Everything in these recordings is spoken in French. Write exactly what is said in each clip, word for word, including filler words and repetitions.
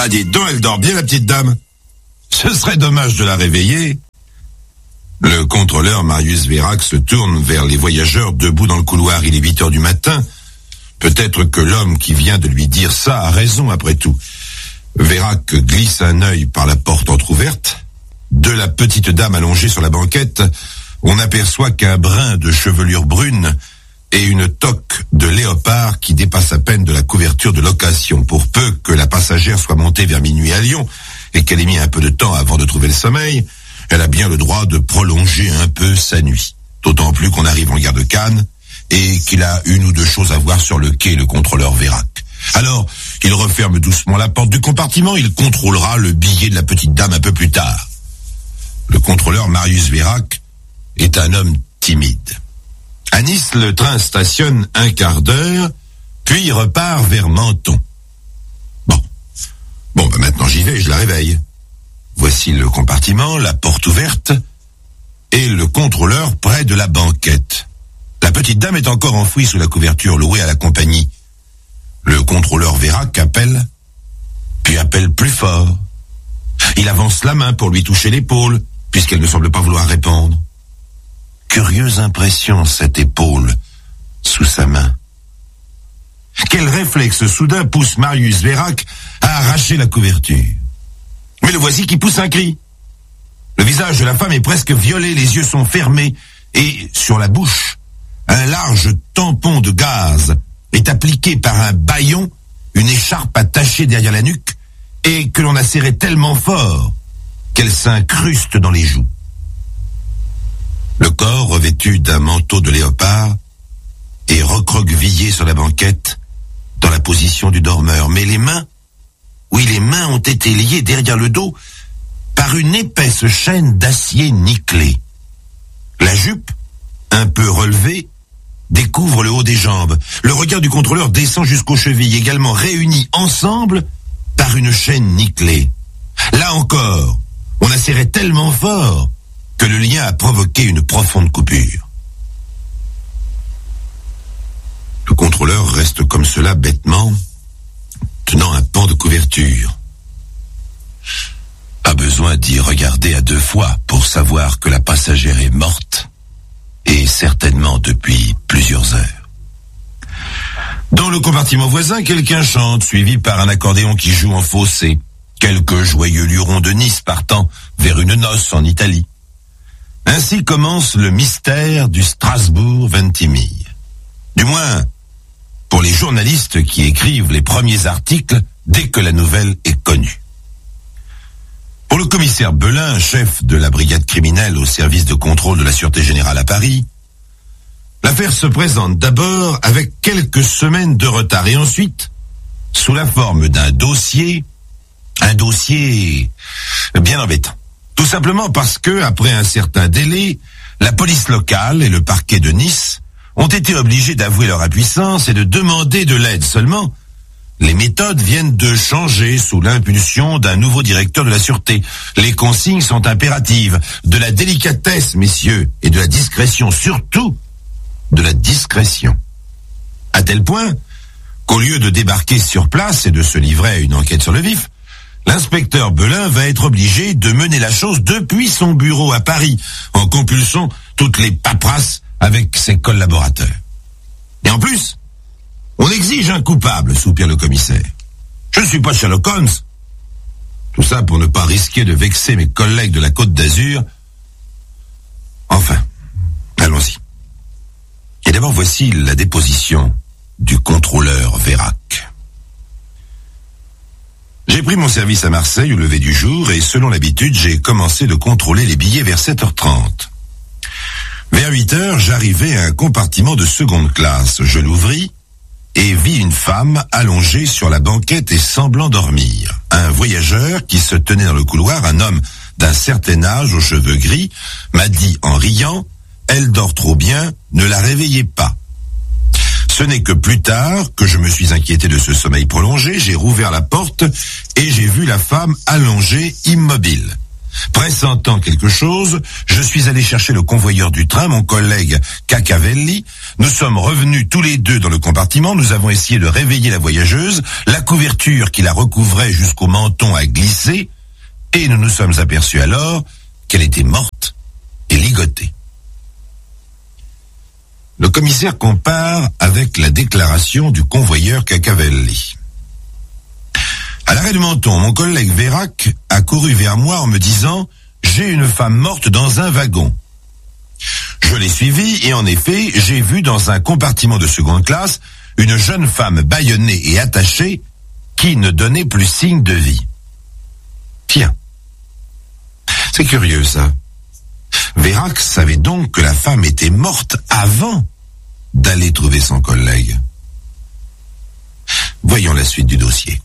Bah dites donc, elle dort bien la petite dame. Ce serait dommage de la réveiller. Le contrôleur Marius Vérac se tourne vers les voyageurs debout dans le couloir. Il est huit heures du matin. Peut-être que l'homme qui vient de lui dire ça a raison après tout. Vérac glisse un œil par la porte entr'ouverte. De la petite dame allongée sur la banquette, on aperçoit qu'un brin de chevelure brune et une toque de léopard qui dépasse à peine de la couverture de location. Pour peu que la passagère soit montée vers minuit à Lyon et qu'elle ait mis un peu de temps avant de trouver le sommeil, elle a bien le droit de prolonger un peu sa nuit. D'autant plus qu'on arrive en gare de Cannes et qu'il a une ou deux choses à voir sur le quai, le contrôleur Vérac. Alors, il referme doucement la porte du compartiment, il contrôlera le billet de la petite dame un peu plus tard. Le contrôleur Marius Vérac est un homme timide. À Nice, le train stationne un quart d'heure, puis repart vers Menton. Bon, bon, bah maintenant j'y vais, je la réveille. Voici le compartiment, la porte ouverte, et le contrôleur près de la banquette. La petite dame est encore enfouie sous la couverture louée à la compagnie. Le contrôleur Vérac appelle, puis appelle plus fort. Il avance la main pour lui toucher l'épaule, puisqu'elle ne semble pas vouloir répondre. Curieuse impression, cette épaule sous sa main. Quel réflexe soudain pousse Marius Vérac à arracher la couverture. Mais le voici qui pousse un cri. Le visage de la femme est presque violet, les yeux sont fermés, et sur la bouche, un large tampon de gaz est appliqué par un bâillon, une écharpe attachée derrière la nuque, et que l'on a serré tellement fort qu'elle s'incruste dans les joues. Le corps, revêtu d'un manteau de léopard, est recroquevillé sur la banquette, dans la position du dormeur. Mais les mains, oui, les mains ont été liées derrière le dos par une épaisse chaîne d'acier nickelé. La jupe, un peu relevée, découvre le haut des jambes. Le regard du contrôleur descend jusqu'aux chevilles, également réunis ensemble par une chaîne nickelée. Là encore, on a serré tellement fort que le lien a provoqué une profonde coupure. Le contrôleur reste comme cela bêtement, tenant un pan de couverture. Pas besoin d'y regarder à deux fois pour savoir que la passagère est morte, et certainement depuis plusieurs heures. Dans le compartiment voisin, quelqu'un chante, suivi par un accordéon qui joue en fossé. Quelques joyeux lurons de Nice partant vers une noce en Italie. Ainsi commence le mystère du Strasbourg Ventimille. Du moins, pour les journalistes qui écrivent les premiers articles dès que la nouvelle est connue. Pour le commissaire Belin, chef de la brigade criminelle au service de contrôle de la Sûreté Générale à Paris, l'affaire se présente d'abord avec quelques semaines de retard et ensuite sous la forme d'un dossier, un dossier bien embêtant. Tout simplement parce que, après un certain délai, la police locale et le parquet de Nice ont été obligés d'avouer leur impuissance et de demander de l'aide. Seulement, les méthodes viennent de changer sous l'impulsion d'un nouveau directeur de la sûreté. Les consignes sont impératives. De la délicatesse, messieurs, et de la discrétion, surtout de la discrétion. À tel point qu'au lieu de débarquer sur place et de se livrer à une enquête sur le vif, l'inspecteur Belin va être obligé de mener la chose depuis son bureau à Paris, en compulsant toutes les paperasses avec ses collaborateurs. Et en plus, on exige un coupable, soupire le commissaire. Je ne suis pas Sherlock Holmes. Tout ça pour ne pas risquer de vexer mes collègues de la Côte d'Azur. Enfin, allons-y. Et d'abord, voici la déposition du contrôleur Vérac. J'ai pris mon service à Marseille au lever du jour et selon l'habitude, j'ai commencé de contrôler les billets vers sept heures trente. Vers huit heures, j'arrivai à un compartiment de seconde classe. Je l'ouvris et vis une femme allongée sur la banquette et semblant dormir. Un voyageur qui se tenait dans le couloir, un homme d'un certain âge aux cheveux gris, m'a dit en riant « Elle dort trop bien, ne la réveillez pas ». Ce n'est que plus tard que je me suis inquiété de ce sommeil prolongé, j'ai rouvert la porte et j'ai vu la femme allongée, immobile. Pressentant quelque chose, je suis allé chercher le convoyeur du train, mon collègue Cacavelli. Nous sommes revenus tous les deux dans le compartiment. Nous avons essayé de réveiller la voyageuse. La couverture qui la recouvrait jusqu'au menton a glissé. Et nous nous sommes aperçus alors qu'elle était morte et ligotée. Le commissaire compare avec la déclaration du convoyeur Cacavelli. À l'arrêt de Menton, mon collègue Vérac a couru vers moi en me disant « J'ai une femme morte dans un wagon ». Je l'ai suivi et en effet, j'ai vu dans un compartiment de seconde classe une jeune femme bâillonnée et attachée qui ne donnait plus signe de vie. Tiens, c'est curieux ça. Vérac savait donc que la femme était morte avant d'aller trouver son collègue. Voyons la suite du dossier.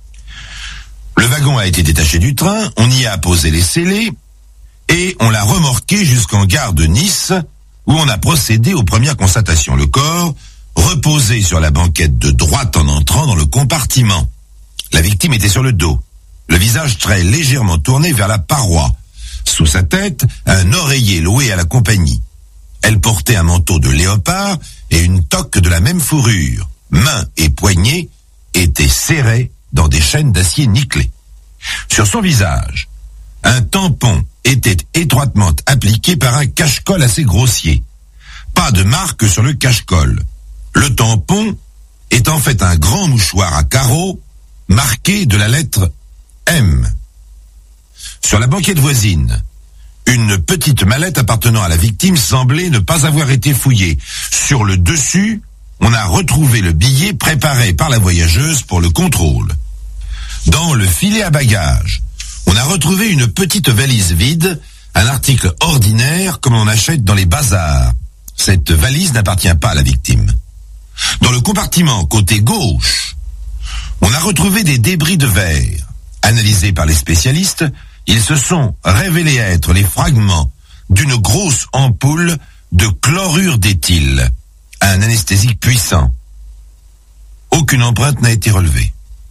Le wagon a été détaché du train, on y a posé les scellés et on l'a remorqué jusqu'en gare de Nice où on a procédé aux premières constatations. Le corps reposait sur la banquette de droite en entrant dans le compartiment. La victime était sur le dos, le visage très légèrement tourné vers la paroi. Sous sa tête, un oreiller loué à la compagnie. Elle portait un manteau de léopard et une toque de la même fourrure. Mains et poignets étaient serrés dans des chaînes d'acier nickelées. Sur son visage, un tampon était étroitement appliqué par un cache-colle assez grossier. Pas de marque sur le cache-colle. Le tampon est en fait un grand mouchoir à carreaux marqué de la lettre M. Sur la banquette voisine, une petite mallette appartenant à la victime semblait ne pas avoir été fouillée. Sur le dessus, on a retrouvé le billet préparé par la voyageuse pour le contrôle. Dans le filet à bagages, on a retrouvé une petite valise vide, un article ordinaire comme on achète dans les bazars. Cette valise n'appartient pas à la victime. Dans le compartiment côté gauche, on a retrouvé des débris de verre. Analysés par les spécialistes, ils se sont révélés être les fragments d'une grosse ampoule de chlorure d'éthyle, un anesthésique puissant. Aucune empreinte n'a été relevée.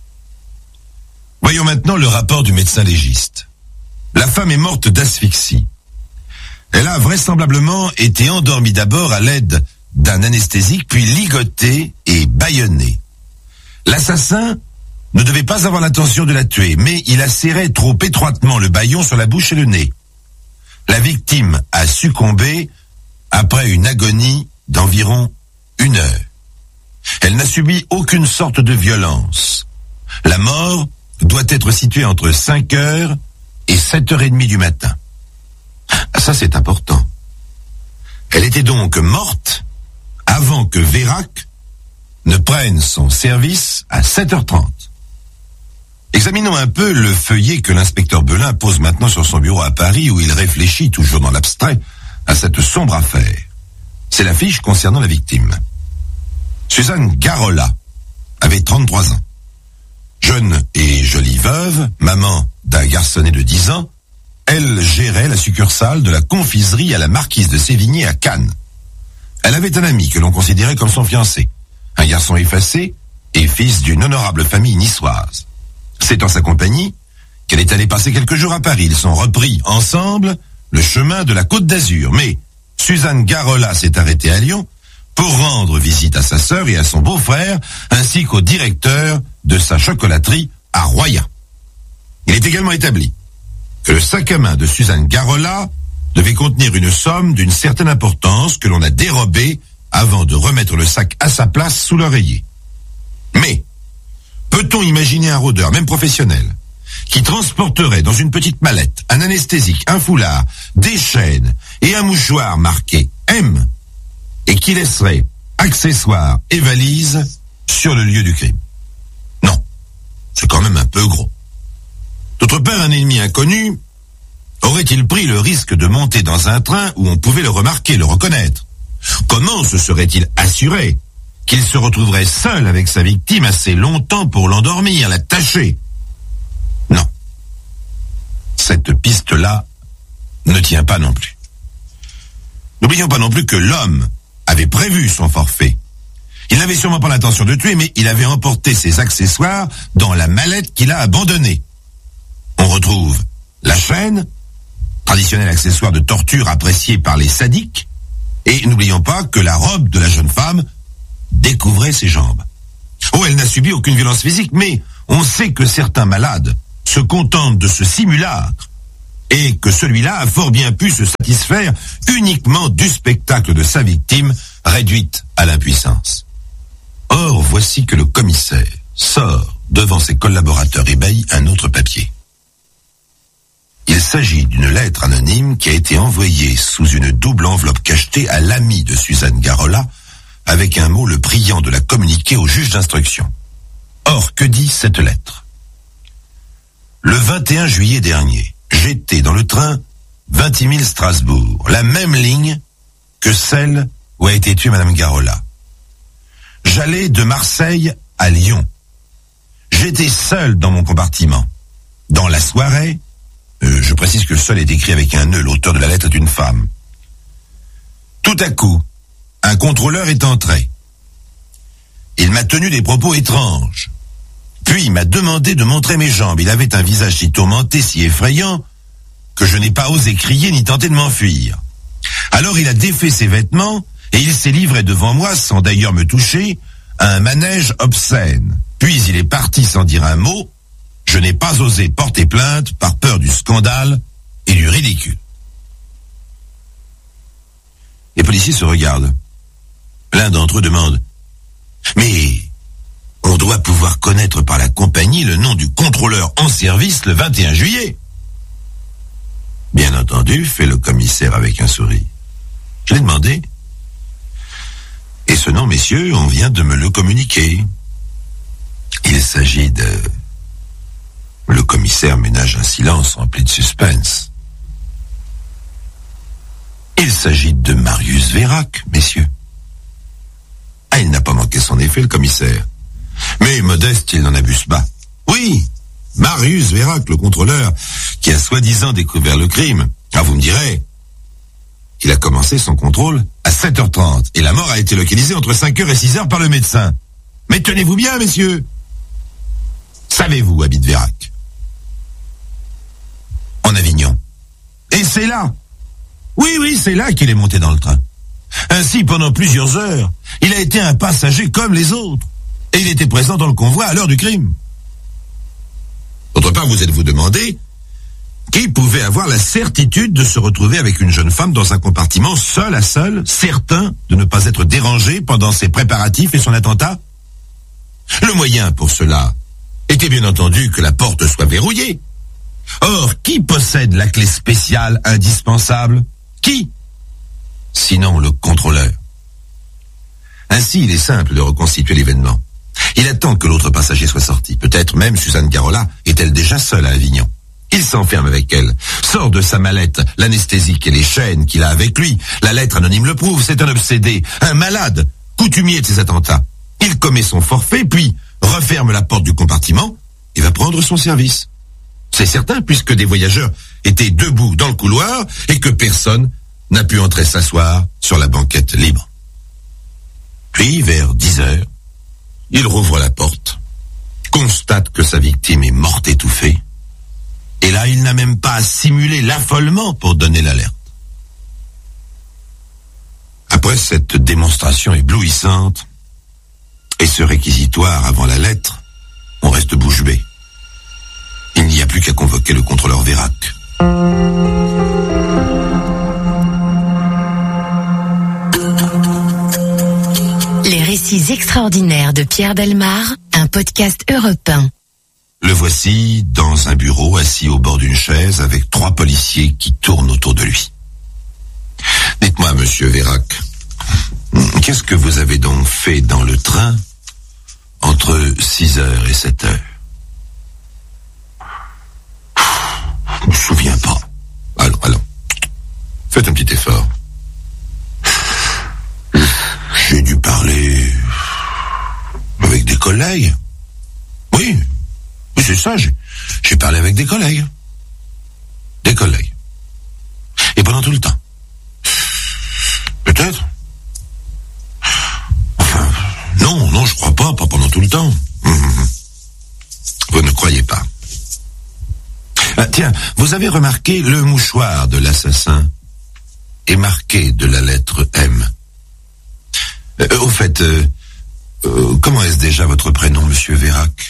Voyons maintenant le rapport du médecin légiste. La femme est morte d'asphyxie. Elle a vraisemblablement été endormie d'abord à l'aide d'un anesthésique, puis ligotée et bâillonnée. L'assassin ne devait pas avoir l'intention de la tuer, mais il a serré trop étroitement le bâillon sur la bouche et le nez. La victime a succombé après une agonie d'environ une heure. Elle n'a subi aucune sorte de violence. La mort doit être située entre cinq heures et sept heures trente du matin. Ça, c'est important. Elle était donc morte avant que Vérac ne prenne son service à sept heures trente. Examinons un peu le feuillet que l'inspecteur Belin pose maintenant sur son bureau à Paris où il réfléchit, toujours dans l'abstrait, à cette sombre affaire. C'est la fiche concernant la victime. Suzanne Garola avait trente-trois ans. Jeune et jolie veuve, maman d'un garçonnet de dix ans, elle gérait la succursale de la confiserie à la Marquise de Sévigné à Cannes. Elle avait un ami que l'on considérait comme son fiancé, un garçon effacé et fils d'une honorable famille niçoise. C'est en sa compagnie qu'elle est allée passer quelques jours à Paris. Ils sont repris ensemble le chemin de la Côte d'Azur. Mais Suzanne Garola s'est arrêtée à Lyon pour rendre visite à sa sœur et à son beau-frère, ainsi qu'au directeur de sa chocolaterie à Royan. Il est également établi que le sac à main de Suzanne Garola devait contenir une somme d'une certaine importance que l'on a dérobée avant de remettre le sac à sa place sous l'oreiller. Mais peut-on imaginer un rôdeur, même professionnel, qui transporterait dans une petite mallette un anesthésique, un foulard, des chaînes et un mouchoir marqué M et qui laisserait accessoires et valises sur le lieu du crime? Non, c'est quand même un peu gros. D'autre part, un ennemi inconnu aurait-il pris le risque de monter dans un train où on pouvait le remarquer, le reconnaître? Comment se serait-il assuré qu'il se retrouverait seul avec sa victime assez longtemps pour l'endormir, la tâcher? Non. Cette piste-là ne tient pas non plus. N'oublions pas non plus que l'homme avait prévu son forfait. Il n'avait sûrement pas l'intention de tuer, mais il avait emporté ses accessoires dans la mallette qu'il a abandonnée. On retrouve la chaîne, traditionnel accessoire de torture apprécié par les sadiques. Et n'oublions pas que la robe de la jeune femme découvrait ses jambes. Oh, elle n'a subi aucune violence physique, mais on sait que certains malades se contentent de ce simulacre et que celui-là a fort bien pu se satisfaire uniquement du spectacle de sa victime réduite à l'impuissance. Or, voici que le commissaire sort devant ses collaborateurs ébahis un autre papier. Il s'agit d'une lettre anonyme qui a été envoyée sous une double enveloppe cachetée à l'ami de Suzanne Garola, avec un mot le priant de la communiquer au juge d'instruction. Or, que dit cette lettre? Le vingt et un juillet dernier, j'étais dans le train vingt mille Strasbourg, la même ligne que celle où a été tuée Madame Garola. J'allais de Marseille à Lyon. J'étais seul dans mon compartiment. Dans la soirée, euh, je précise que seul est écrit avec un nœud, l'auteur de la lettre est une femme. Tout à coup, un contrôleur est entré. Il m'a tenu des propos étranges. Puis il m'a demandé de montrer mes jambes. Il avait un visage si tourmenté, si effrayant, que je n'ai pas osé crier ni tenter de m'enfuir. Alors il a défait ses vêtements et il s'est livré devant moi, sans d'ailleurs me toucher, à un manège obscène. Puis il est parti sans dire un mot. Je n'ai pas osé porter plainte par peur du scandale et du ridicule. Les policiers se regardent. L'un d'entre eux demande « Mais on doit pouvoir connaître par la compagnie le nom du contrôleur en service le vingt et un juillet. » Bien entendu, fait le commissaire avec un sourire. Je l'ai demandé. Et ce nom, messieurs, on vient de me le communiquer. Il s'agit de... Le commissaire ménage un silence rempli de suspense. Il s'agit de Marius Vérac, messieurs. Ah, il n'a pas manqué son effet, le commissaire. Mais modeste, il n'en abuse pas. Oui, Marius Vérac, le contrôleur, qui a soi-disant découvert le crime. Ah, vous me direz, il a commencé son contrôle à sept heures trente, et la mort a été localisée entre cinq heures et six heures par le médecin. Mais tenez-vous bien, messieurs. Savez-vous où habite Vérac? En Avignon. Et c'est là. Oui, oui, c'est là qu'il est monté dans le train. Ainsi, pendant plusieurs heures, il a été un passager comme les autres. Et il était présent dans le convoi à l'heure du crime. D'autre part, vous êtes-vous demandé qui pouvait avoir la certitude de se retrouver avec une jeune femme dans un compartiment seul à seul, certain de ne pas être dérangé pendant ses préparatifs et son attentat? Le moyen pour cela était bien entendu que la porte soit verrouillée. Or, qui possède la clé spéciale indispensable? Qui? Sinon le contrôleur. Ainsi, il est simple de reconstituer l'événement. Il attend que l'autre passager soit sorti. Peut-être même Suzanne Garola est-elle déjà seule à Avignon. Il s'enferme avec elle, sort de sa mallette l'anesthésique et les chaînes qu'il a avec lui. La lettre anonyme le prouve, c'est un obsédé, un malade, coutumier de ses attentats. Il commet son forfait, puis referme la porte du compartiment et va prendre son service. C'est certain, puisque des voyageurs étaient debout dans le couloir et que personne n'a pu entrer s'asseoir sur la banquette libre. Puis, vers dix heures, il rouvre la porte, constate que sa victime est morte étouffée, et là, il n'a même pas à simuler l'affolement pour donner l'alerte. Après cette démonstration éblouissante, et ce réquisitoire avant la lettre, on reste bouche bée. Il n'y a plus qu'à convoquer le contrôleur Vérac. Les récits extraordinaires de Pierre Bellemare, un podcast Europe un. Le voici dans un bureau assis au bord d'une chaise avec trois policiers qui tournent autour de lui. Dites-moi, monsieur Vérac, qu'est-ce que vous avez donc fait dans le train entre six heures et sept heures? Je me souviens pas. Allons, allons. Faites un petit effort. J'ai dû parler avec des collègues. Oui, oui, c'est ça, j'ai, j'ai parlé avec des collègues. Des collègues. Et pendant tout le temps. Peut-être. Enfin, non, non, je crois pas, pas pendant tout le temps. Vous ne croyez pas. Tiens, vous avez remarqué, le mouchoir de l'assassin est marqué de la lettre M. Euh, au fait, euh, euh, comment est-ce déjà votre prénom, monsieur Vérac?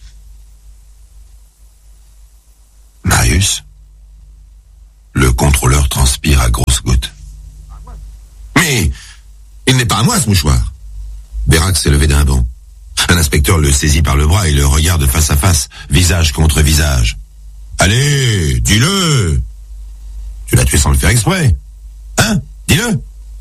Marius? Le contrôleur transpire à grosses gouttes. Mais il n'est pas à moi, ce mouchoir. Vérac s'est levé d'un bond. Un inspecteur le saisit par le bras et le regarde face à face, visage contre visage. Allez, dis-le! Tu l'as tué sans le faire exprès. Hein? Dis-le!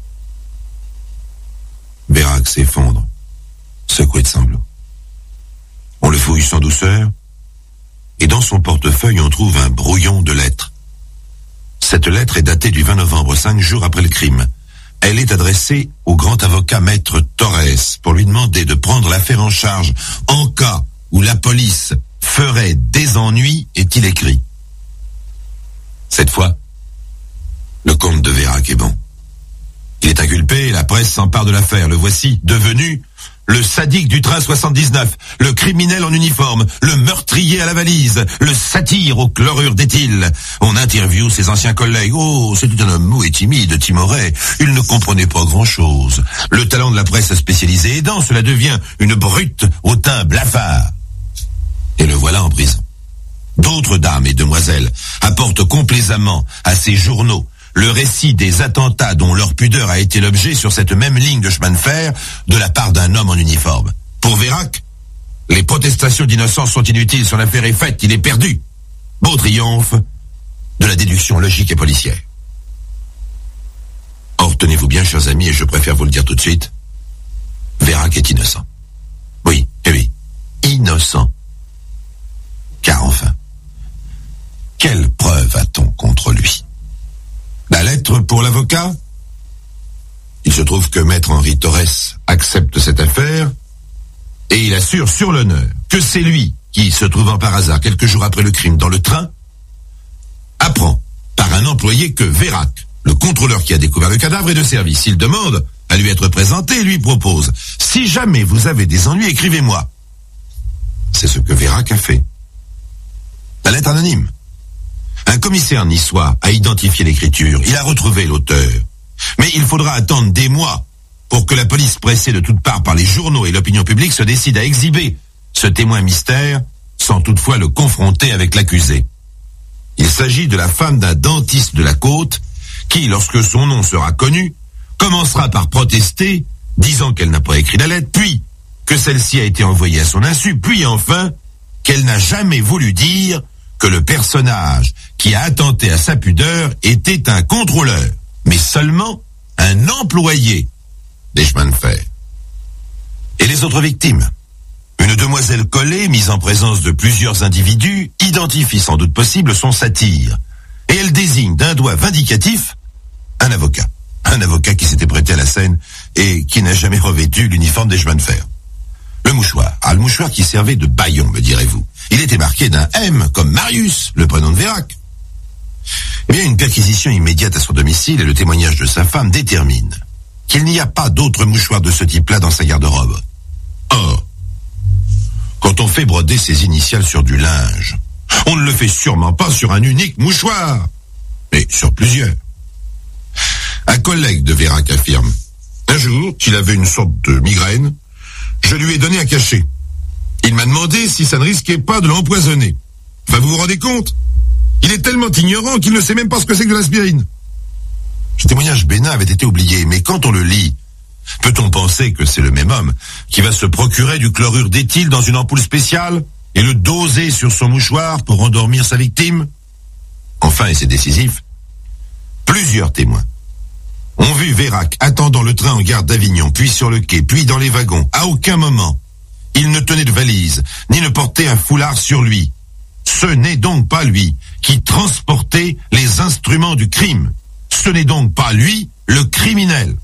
Vérac s'effondre, secoué de sanglots. On le fouille sans douceur, et dans son portefeuille on trouve un brouillon de lettres. Cette lettre est datée du vingt novembre, cinq jours après le crime. Elle est adressée au grand avocat maître Torres pour lui demander de prendre l'affaire en charge en cas où la police ferait des ennuis, est-il écrit. Cette fois, le compte de Vérac est bon. Il est inculpé et la presse s'empare de l'affaire. Le voici devenu le sadique du train soixante-dix-neuf, le criminel en uniforme, le meurtrier à la valise, le satyre au chlorure d'éthyle. On interviewe ses anciens collègues. Oh, c'était un homme mou et timide, timoré. Il ne comprenait pas grand-chose. Le talent de la presse spécialisée aidant, cela devient une brute au teint blafard. Et le voilà en prison. D'autres dames et demoiselles apportent complaisamment à ces journaux le récit des attentats dont leur pudeur a été l'objet sur cette même ligne de chemin de fer de la part d'un homme en uniforme. Pour Vérac, les protestations d'innocence sont inutiles, son affaire est faite, il est perdu. Beau triomphe de la déduction logique et policière. Or, tenez-vous bien, chers amis, et je préfère vous le dire tout de suite, Vérac est innocent. Oui, eh oui, innocent. Car enfin, quelle preuve a-t-on contre lui? La lettre pour l'avocat? Il se trouve que maître Henri Torres accepte cette affaire et il assure sur l'honneur que c'est lui qui, se trouvant par hasard quelques jours après le crime dans le train, apprend par un employé que Vérac, le contrôleur qui a découvert le cadavre, est de service. Il demande à lui être présenté et lui propose « Si jamais vous avez des ennuis, écrivez-moi ». C'est ce que Vérac a fait. La lettre anonyme. Un commissaire niçois a identifié l'écriture, il a retrouvé l'auteur. Mais il faudra attendre des mois pour que la police, pressée de toutes parts par les journaux et l'opinion publique, se décide à exhiber ce témoin mystère sans toutefois le confronter avec l'accusé. Il s'agit de la femme d'un dentiste de la Côte qui, lorsque son nom sera connu, commencera par protester, disant qu'elle n'a pas écrit la lettre, puis que celle-ci a été envoyée à son insu, puis enfin qu'elle n'a jamais voulu dire que le personnage qui a attenté à sa pudeur était un contrôleur, mais seulement un employé des chemins de fer. Et les autres victimes? Une demoiselle collée, mise en présence de plusieurs individus, identifie sans doute possible son satyre. Et elle désigne d'un doigt vindicatif un avocat. Un avocat qui s'était prêté à la scène et qui n'a jamais revêtu l'uniforme des chemins de fer. Le mouchoir. Ah, le mouchoir qui servait de bâillon, me direz-vous. Il était marqué d'un M, comme Marius, le prénom de Vérac. Eh bien, une perquisition immédiate à son domicile et le témoignage de sa femme déterminent qu'il n'y a pas d'autre mouchoir de ce type-là dans sa garde-robe. Or, quand on fait broder ses initiales sur du linge, on ne le fait sûrement pas sur un unique mouchoir, mais sur plusieurs. Un collègue de Vérac affirme: un jour, qu'il avait une sorte de migraine, je lui ai donné un cachet. Il m'a demandé si ça ne risquait pas de l'empoisonner. Enfin, vous vous rendez compte? Il est tellement ignorant qu'il ne sait même pas ce que c'est que de l'aspirine. Ce témoignage bénin avait été oublié, mais quand on le lit, peut-on penser que c'est le même homme qui va se procurer du chlorure d'éthyle dans une ampoule spéciale et le doser sur son mouchoir pour endormir sa victime? Enfin, et c'est décisif, plusieurs témoins ont vu Vérac attendant le train en gare d'Avignon, puis sur le quai, puis dans les wagons. À aucun moment, il ne tenait de valise, ni ne portait un foulard sur lui. Ce n'est donc pas lui qui transportait les instruments du crime. Ce n'est donc pas lui, le criminel.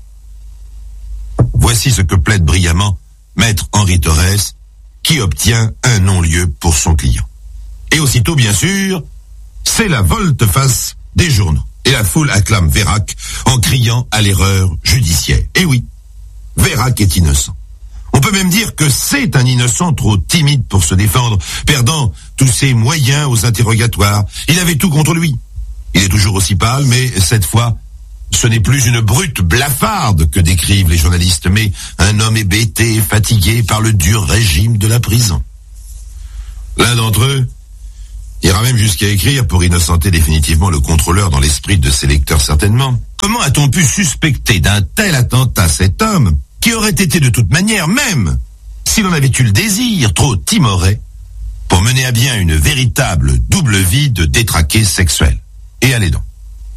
Voici ce que plaide brillamment maître Henri Torres, qui obtient un non-lieu pour son client. Et aussitôt, bien sûr, c'est la volte-face des journaux. Et la foule acclame Vérac en criant à l'erreur judiciaire. Et oui, Vérac est innocent. On peut même dire que c'est un innocent trop timide pour se défendre, perdant tous ses moyens aux interrogatoires. Il avait tout contre lui. Il est toujours aussi pâle, mais cette fois, ce n'est plus une brute blafarde que décrivent les journalistes, mais un homme hébété et fatigué par le dur régime de la prison. L'un d'entre eux ira même jusqu'à écrire, pour innocenter définitivement le contrôleur dans l'esprit de ses lecteurs certainement: comment a-t-on pu suspecter d'un tel attentat cet homme, qui aurait été de toute manière, même s'il en avait eu le désir, trop timoré pour mener à bien une véritable double vie de détraqué sexuel. Et allez donc.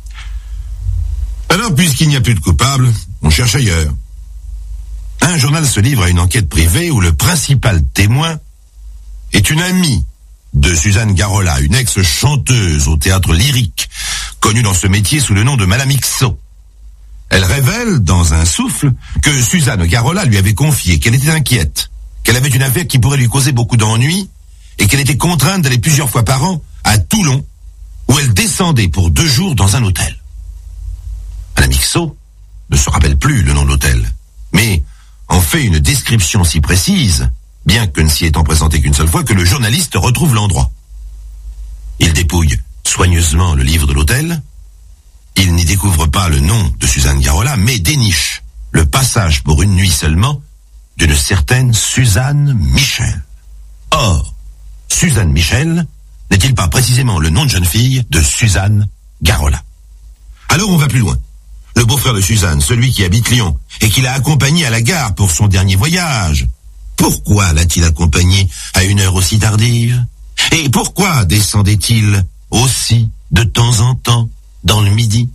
Alors, puisqu'il n'y a plus de coupable, on cherche ailleurs. Un journal se livre à une enquête privée où le principal témoin est une amie de Suzanne Garola, une ex-chanteuse au théâtre lyrique, connue dans ce métier sous le nom de Madame Ixo. Elle révèle, dans un souffle, que Suzanne Garola lui avait confié qu'elle était inquiète, qu'elle avait une affaire qui pourrait lui causer beaucoup d'ennuis, et qu'elle était contrainte d'aller plusieurs fois par an à Toulon, où elle descendait pour deux jours dans un hôtel. Madame Ixo ne se rappelle plus le nom de l'hôtel, mais en fait une description si précise, bien que ne s'y étant présenté qu'une seule fois, que le journaliste retrouve l'endroit. Il dépouille soigneusement le livre de l'hôtel. Il n'y découvre pas le nom de Suzanne Garola, mais déniche le passage pour une nuit seulement d'une certaine Suzanne Michel. Or, Suzanne Michel n'est-il pas précisément le nom de jeune fille de Suzanne Garola? Alors on va plus loin. Le beau-frère de Suzanne, celui qui habite Lyon, et qui l'a accompagné à la gare pour son dernier voyage, pourquoi l'a-t-il accompagné à une heure aussi tardive? Et pourquoi descendait-il aussi de temps en temps dans le Midi?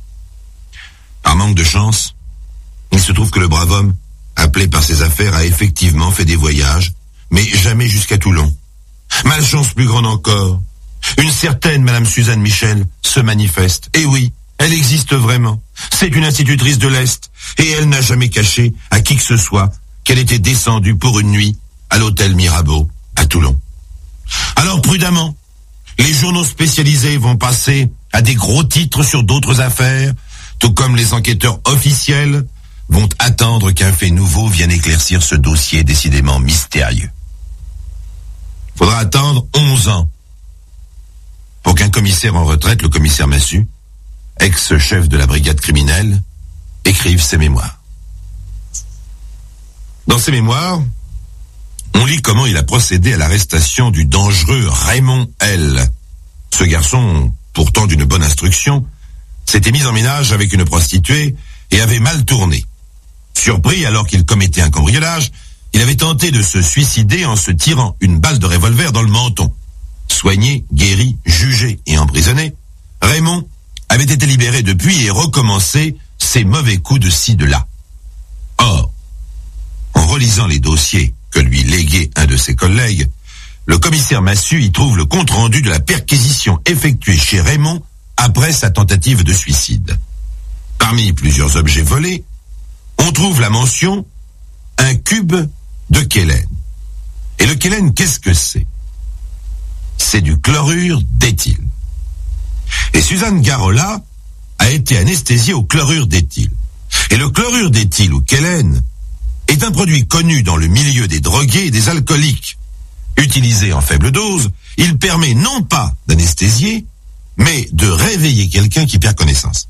Par manque de chance, il se trouve que le brave homme, appelé par ses affaires, a effectivement fait des voyages, mais jamais jusqu'à Toulon. Malchance plus grande encore, une certaine Madame Suzanne Michel se manifeste. Et oui, elle existe vraiment. C'est une institutrice de l'Est, et elle n'a jamais caché à qui que ce soit qu'elle était descendue pour une nuit à l'hôtel Mirabeau à Toulon. Alors prudemment, les journaux spécialisés vont passer à des gros titres sur d'autres affaires, tout comme les enquêteurs officiels vont attendre qu'un fait nouveau vienne éclaircir ce dossier décidément mystérieux. Faudra attendre onze ans pour qu'un commissaire en retraite, le commissaire Massu, ex-chef de la brigade criminelle, écrive ses mémoires. Dans ses mémoires, on lit comment il a procédé à l'arrestation du dangereux Raymond L. Ce garçon, pourtant d'une bonne instruction, s'était mis en ménage avec une prostituée et avait mal tourné. Surpris alors qu'il commettait un cambriolage, il avait tenté de se suicider en se tirant une balle de revolver dans le menton. Soigné, guéri, jugé et emprisonné, Raymond avait été libéré depuis et recommencé ses mauvais coups de ci, de là. Or, en relisant les dossiers que lui léguait un de ses collègues, le commissaire Massu y trouve le compte-rendu de la perquisition effectuée chez Raymond après sa tentative de suicide. Parmi plusieurs objets volés, on trouve la mention « un cube de quélène ». Et le quélène, qu'est-ce que c'est? C'est du chlorure d'éthyle. Et Suzanne Garola a été anesthésiée au chlorure d'éthyle. Et le chlorure d'éthyle ou quélène est un produit connu dans le milieu des drogués et des alcooliques. Utilisé en faible dose, il permet non pas d'anesthésier, mais de réveiller quelqu'un qui perd connaissance.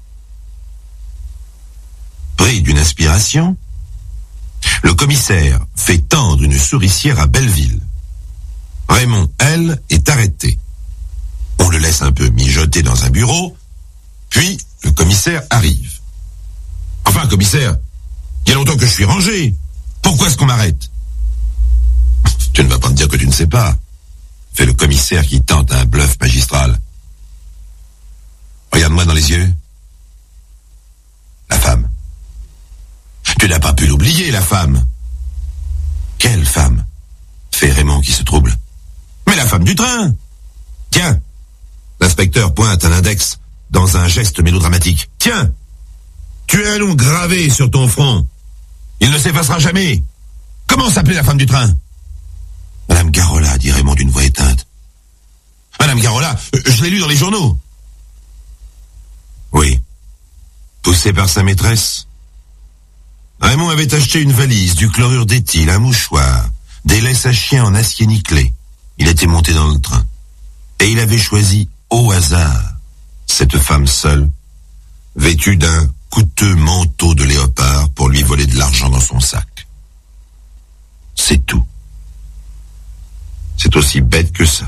Pris d'une inspiration, le commissaire fait tendre une souricière à Belleville. Raymond, elle, est arrêté. On le laisse un peu mijoter dans un bureau, puis le commissaire arrive. Enfin, commissaire, il y a longtemps que je suis rangé. Pourquoi est-ce qu'on m'arrête? Tu ne vas pas me dire que tu ne sais pas, fait le commissaire qui tente un bluff magistral. Regarde-moi dans les yeux. La femme. Tu n'as pas pu l'oublier, la femme. Quelle femme? Fait Raymond qui se trouble. Mais la femme du train. Tiens. L'inspecteur pointe un index dans un geste mélodramatique. Tiens. Tu as un nom gravé sur ton front. Il ne s'effacera jamais. Comment s'appelait la femme du train? Madame Garola, dit Raymond d'une voix éteinte. Madame Garola, je l'ai lu dans les journaux. Oui. Poussé par sa maîtresse, Raymond avait acheté une valise, du chlorure d'éthyle, un mouchoir, des laisses à chien en acier nickelé. Il était monté dans le train. Et il avait choisi au hasard cette femme seule, vêtue d'un coûteux manteau de léopard pour lui voler de l'argent dans son sac. C'est tout. C'est aussi bête que ça.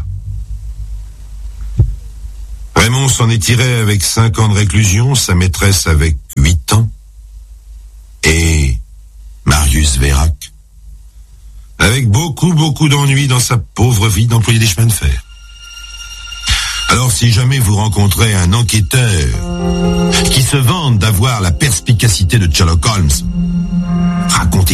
Raymond s'en est tiré avec cinq ans de réclusion, sa maîtresse avec huit ans, et Marius Vérac, avec beaucoup, beaucoup d'ennuis dans sa pauvre vie d'employé des chemins de fer. Alors si jamais vous rencontrez un enquêteur qui se vante d'avoir la perspicacité de Sherlock Holmes, racontez